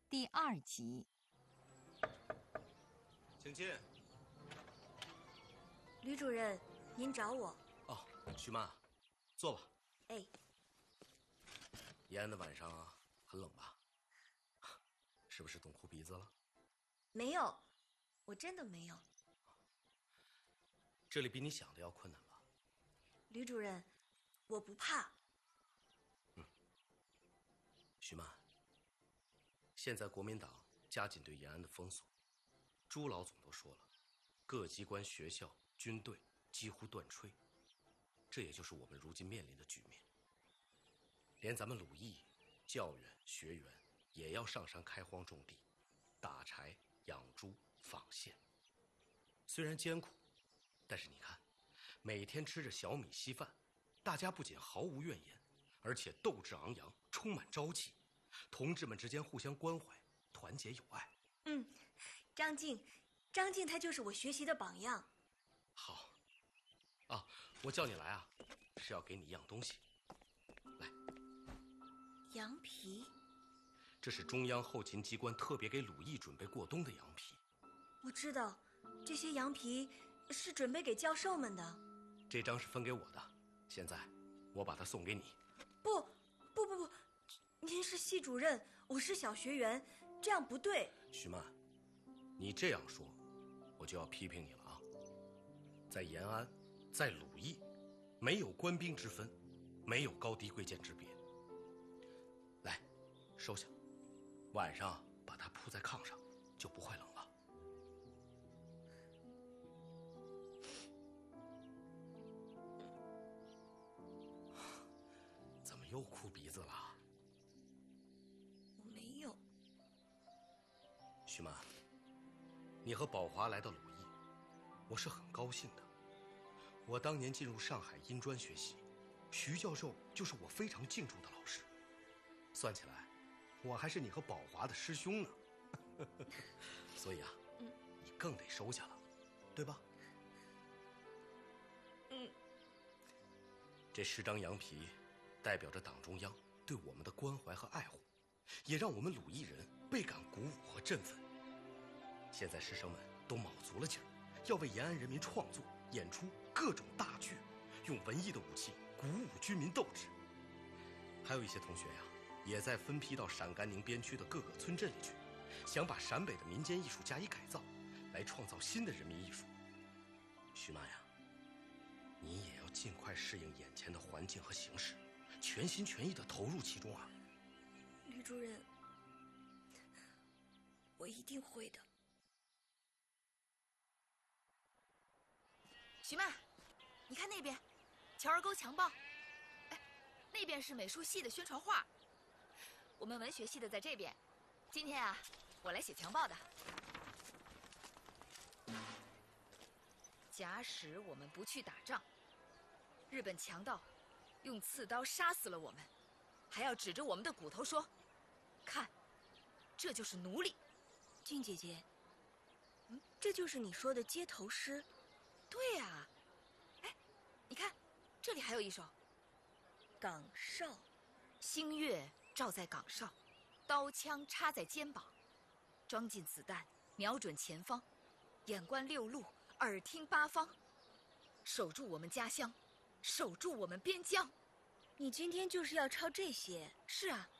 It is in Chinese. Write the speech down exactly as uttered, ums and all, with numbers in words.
第二集。 请进。 吕主任，您找我？ 哦，徐曼，坐吧。 哎。 延安的晚上啊，很冷吧？是不是冻哭鼻子了？ 没有，我真的没有。 这里比你想的要困难吧？ 吕主任，我不怕。 嗯。徐曼，现在国民党加紧对延安的封锁，朱老总都说了，各机关、学校、军队几乎断炊，这也就是我们如今面临的局面。连咱们鲁艺、教员、学员也要上山开荒种地，打柴、养猪、纺线。虽然艰苦，但是你看，每天吃着小米稀饭，大家不仅毫无怨言，而且斗志昂扬，充满朝气。同志们之间互相关怀，团结友爱。 嗯，张静，张静她就是我学习的榜样。 好。啊，我叫你来啊，是要给你一样东西。来。 羊皮。 这是中央后勤机关特别给鲁艺准备过冬的羊皮。 我知道，这些羊皮是准备给教授们的。 这张是分给我的，现在我把它送给你。 不不不不，您是系主任，我是小学员，这样不对。 徐曼，你这样说，我就要批评你了啊！在延安，在鲁艺，没有官兵之分，没有高低贵贱之别。来，收下，晚上把它铺在炕上，就不会冷了。怎么又哭鼻子了？ 我没有。 徐曼，你和宝华来到鲁艺，我是很高兴的。我当年进入上海音专学习，徐教授就是我非常敬重的老师。算起来，我还是你和宝华的师兄呢。所以啊，嗯，你更得收下了，对吧？ 嗯。 这十张羊皮代表着党中央对我们的关怀和爱护，也让我们鲁艺人倍感鼓舞和振奋。现在师生们都卯足了劲儿，要为延安人民创作、演出各种大剧，用文艺的武器鼓舞军民斗志。还有一些同学呀，也在分批到陕甘宁边区的各个村镇里去，想把陕北的民间艺术加以改造，来创造新的人民艺术。徐曼呀，你也要尽快适应眼前的环境和形势，全心全意地投入其中啊！ 吕主任，我一定会的。 徐曼，你看那边，乔儿沟强报。哎，那边是美术系的宣传画，我们文学系的在这边。今天啊，我来写强报的。假使我们不去打仗，日本强盗用刺刀杀死了我们，还要指着我们的骨头说：“看，这就是奴隶。” 静姐姐，嗯，这就是你说的街头诗？ 对呀、啊。哎，你看，这里还有一首： 岗哨， 星月照在岗哨，刀枪插在肩膀，装进子弹，瞄准前方，眼观六路，耳听八方，守住我们家乡，守住我们边疆。 你今天就是要抄这些？ 是啊，